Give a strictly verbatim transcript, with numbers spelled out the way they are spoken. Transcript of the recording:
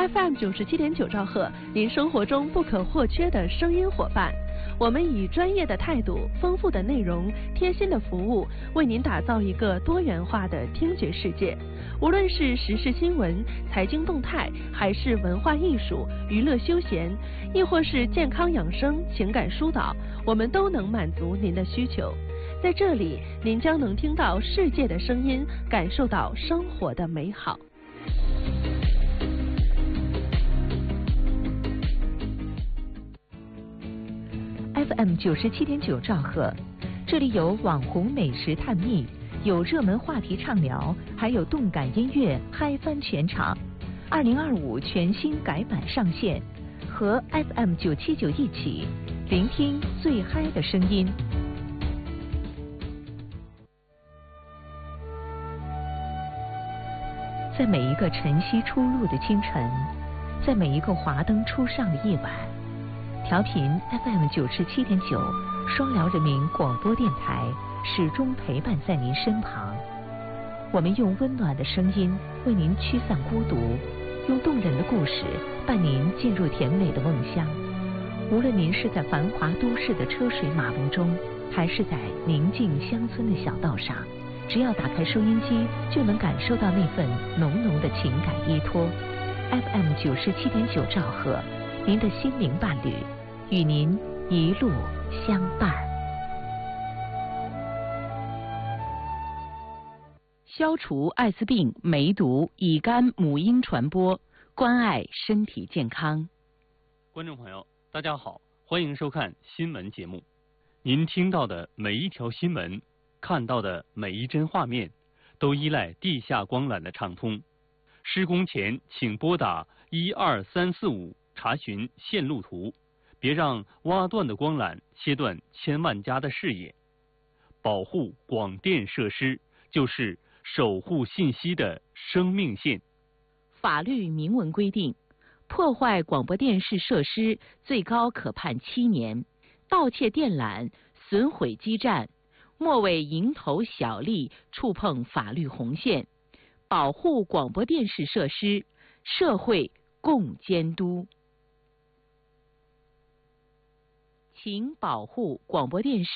F M 九十七点九兆赫，您生活中不可或缺的声音伙伴。我们以专业的态度、丰富的内容、贴心的服务，为您打造一个多元化的听觉世界。无论是时事新闻、财经动态，还是文化艺术、娱乐休闲，亦或是健康养生、情感疏导，我们都能满足您的需求。在这里，您将能听到世界的声音，感受到生活的美好。 F M 九十七点九兆赫，这里有网红美食探秘，有热门话题畅聊，还有动感音乐嗨翻全场。二零二五全新改版上线，和 F M 九七九一起聆听最嗨的声音。在每一个晨曦初露的清晨，在每一个华灯初上的夜晚，调频 F M 九十七点九，双辽人民广播电台始终陪伴在您身旁。我们用温暖的声音为您驱散孤独，用动人的故事伴您进入甜美的梦乡。无论您是在繁华都市的车水马龙中，还是在宁静乡村的小道上，只要打开收音机，就能感受到那份浓浓的情感依托。F M 九十七点九兆赫，您的心灵伴侣，与您一路相伴。 消除艾滋病、梅毒、乙肝、母婴传播，关爱身体健康。 观众朋友，大家好，欢迎收看新闻节目。您听到的每一条新闻，看到的每一帧画面，都依赖地下光缆的畅通。施工前请拨打一二三四五查询线路图，别让挖断的光缆切断千万家的视野。保护广电设施就是守护信息的生命线。 法律明文规定，破坏广播电视设施最高可判七年，盗窃电缆、损毁基站，莫为蝇头小利触碰法律红线。保护广播电视设施，社会共监督。请保护广播电视